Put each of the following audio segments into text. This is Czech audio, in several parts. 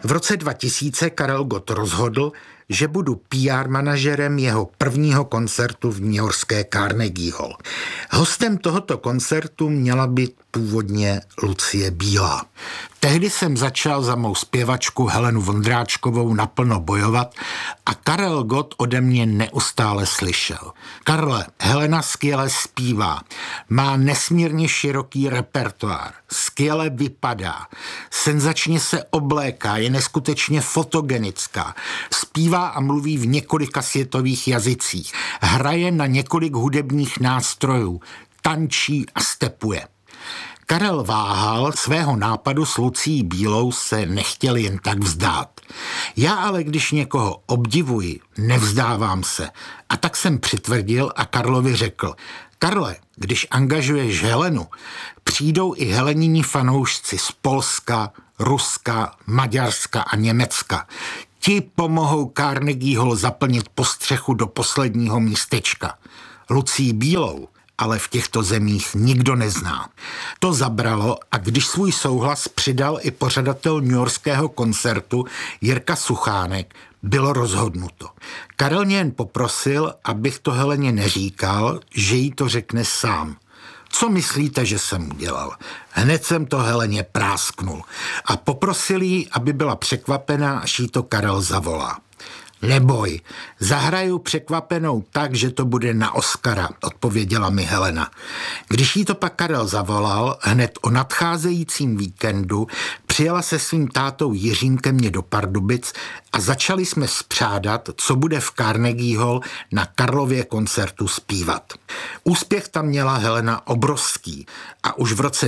V roce 2000 Karel Gott rozhodl, že budu PR manažerem jeho prvního koncertu v newyorské Carnegie Hall. Hostem tohoto koncertu měla být původně Lucie Bílá. Tehdy jsem začal za mou zpěvačku Helenu Vondráčkovou naplno bojovat a Karel Gott ode mě neustále slyšel: Karle, Helena skvěle zpívá, má nesmírně široký repertoár, skvěle vypadá, senzačně se obléká, je neskutečně fotogenická, zpívá a mluví v několika světových jazycích, hraje na několik hudebních nástrojů, tančí a stepuje. Karel váhal, svého nápadu s Lucií Bílou se nechtěl jen tak vzdát. Já ale, když někoho obdivuji, nevzdávám se. A tak jsem přitvrdil a Karlovi řekl: Karle, když angažuješ Helenu, přijdou i heleniní fanoušci z Polska, Ruska, Maďarska a Německa. Ti pomohou Carnegie Hall zaplnit postřechu do posledního místečka. Lucii Bílou ale v těchto zemích nikdo nezná. To zabralo a když svůj souhlas přidal i pořadatel newyorského koncertu Jirka Suchánek, bylo rozhodnuto. Karel mě jen poprosil, abych to Heleně neříkal, že jí to řekne sám. Co myslíte, že jsem udělal? Hned jsem to Heleně prásknul a poprosil jí, aby byla překvapená, až jí to Karel zavolá. Neboj, zahraju překvapenou tak, že to bude na Oscara, odpověděla mi Helena. Když jí to pak Karel zavolal, hned o nadcházejícím víkendu přijela se svým tátou Jiřím ke mně do Pardubic a začali jsme spřádat, co bude v Carnegie Hall na Karlově koncertu zpívat. Úspěch tam měla Helena obrovský a už v roce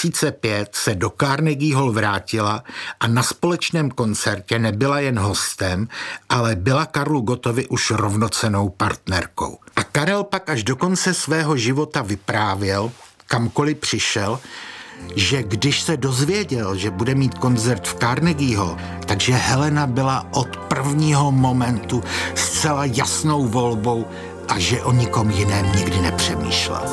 2005 se do Carnegie Hall vrátila a na společném koncertě nebyla jen hostem, ale byla Karlu Gottovi už rovnocennou partnerkou. A Karel pak až do konce svého života vyprávěl, kamkoliv přišel, že když se dozvěděl, že bude mít koncert v Carnegie Hall, takže Helena byla od prvního momentu zcela jasnou volbou a že o nikom jiném nikdy nepřemýšlela.